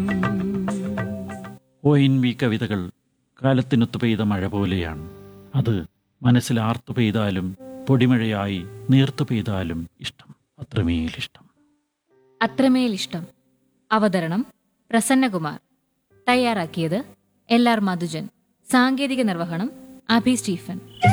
ONV കവിതകൾ കാലത്തിനൊത്തു പെയ്ത മഴ പോലെയാണ്. അത് മനസ്സിൽ ആർത്തു പെയ്താലും പൊടിമഴയായി നീർത്തു പെയ്താലും ഇഷ്ടം, അത്രമേലിഷ്ടം. അത്രമേലിഷ്ടം. അവതരണം പ്രസന്നകുമാർ. തയ്യാറാക്കിയത് LR മധുജൻ. സാങ്കേതിക നിർവഹണം അഭി സ്റ്റീഫൻ.